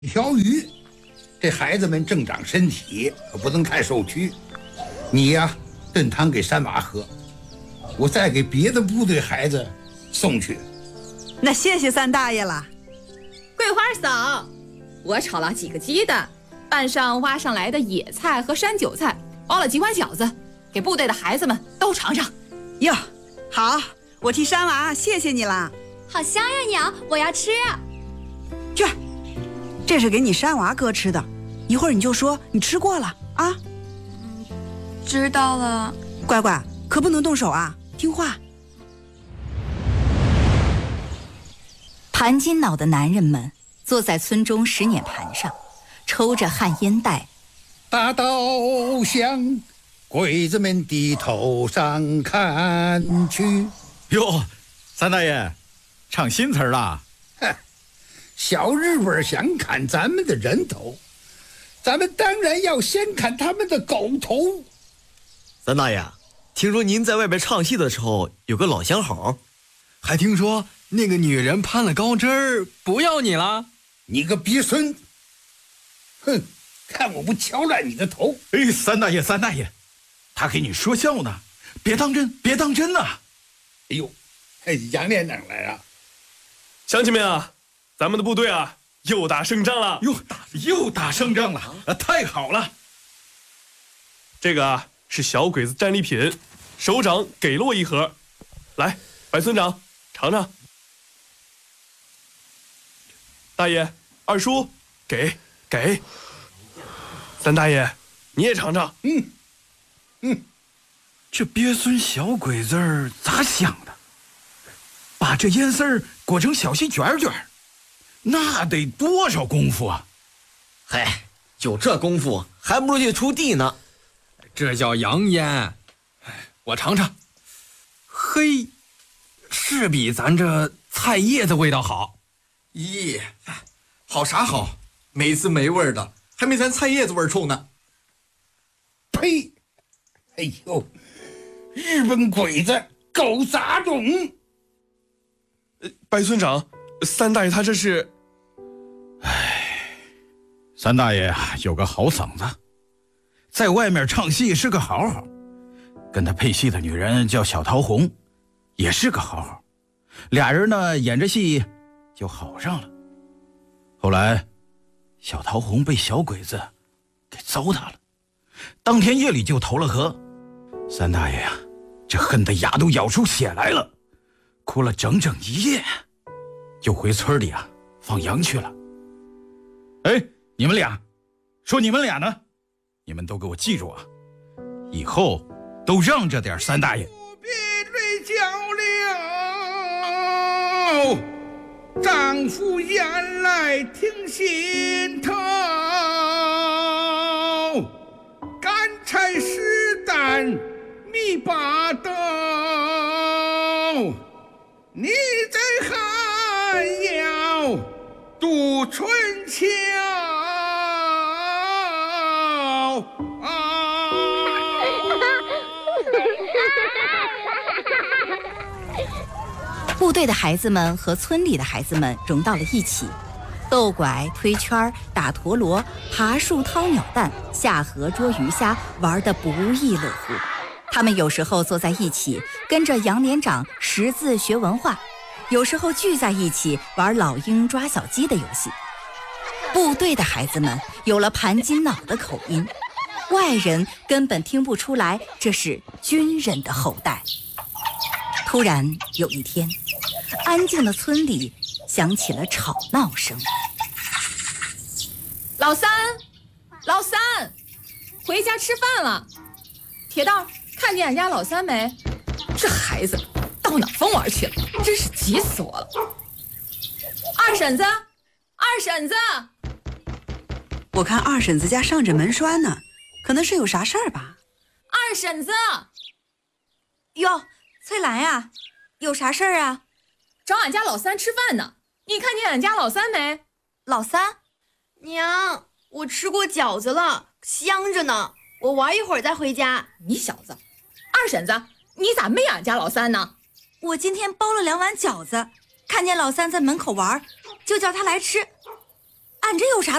条鱼，这孩子们正长身体，不能太受屈。你呀，炖汤给三娃喝，我再给别的部队孩子送去。 那谢谢三大爷了。 桂花嫂，我炒了几个鸡蛋，拌上挖上来的野菜和山韭菜，包了几碗饺子，给部队的孩子们都尝尝。 哟，好，我替山娃谢谢你了。 好香呀娘，我要吃。 去，这是给你山娃哥吃的，一会儿你就说你吃过了啊。 知道了。 乖乖，可不能动手啊，听话。 盘金脑的男人们坐在村中石碾盘上，抽着旱烟袋。 大刀向鬼子们的头上看去。 哟，三大爷，唱新词儿了。 小日本想砍咱们的人头，咱们当然要先砍他们的狗头。 三大爷，听说您在外边唱戏的时候有个老相好， 还听说那个女人攀了高枝儿不要你了。 你个鳖孙！哼，看我不敲烂你的头！ 哎，三大爷，三大爷，他给你说笑呢，别当真，别当真呐！ 哎呦，杨连长来了！ 乡亲们啊，咱们的部队啊又打胜仗了！ 又打胜仗了，太好了！ 这个啊是小鬼子战利品，首长给了我一盒，来，白村长尝尝。大爷、二叔，给，三大爷你也尝尝。 这鳖孙小鬼子儿咋想的？把这烟丝儿裹成小细卷卷，那得多少功夫啊！ 嗨，就这功夫还不如去锄地呢。 这叫洋烟，我尝尝。嘿，是比咱这菜叶子味道好。 咦，好啥好？没滋没味的，还没咱菜叶子味冲呢。 呸！哎呦，日本鬼子狗杂种！ 白村长，三大爷他这是…… 三大爷啊，有个好嗓子，在外面唱戏是个好好，跟他配戏的女人叫小桃红，也是个好好，俩人呢演着戏就好上了。后来小桃红被小鬼子给糟蹋了，当天夜里就投了河。三大爷呀，这恨得牙都咬出血来了，哭了整整一夜，就回村里啊放羊去了。哎，你们俩，说你们俩呢？你们都给我记住啊，以后都让着点三大爷。 别睡觉了，丈夫眼来挺心头，干柴实担米把斗，你在还要度春秋。 部队的孩子们和村里的孩子们融到了一起，斗拐、推圈、打陀螺、爬树、掏鸟蛋、下河捉鱼虾，玩得不亦乐乎。他们有时候坐在一起，跟着杨连长识字学文化，有时候聚在一起玩老鹰抓小鸡的游戏。部队的孩子们有了盘金脑的口音，外人根本听不出来这是军人的后代。突然有一天，安静的村里响起了吵闹声。 老三，回家吃饭了。铁道，看见俺家老三没？这孩子到哪疯玩去了？真是急死我了。二婶子， 我看二婶子家上着门栓呢，可能是有啥事儿吧。 二婶子， 哟，翠兰呀，有啥事儿啊？ 找俺家老三吃饭呢。你看见俺家老三没？ 老三？娘，我吃过饺子了，香着呢。我玩一会儿再回家。 你小子，二婶子，你咋没俺家老三呢？ 我今天包了2碗饺子，看见老三在门口玩，就叫他来吃。啊， 看这有啥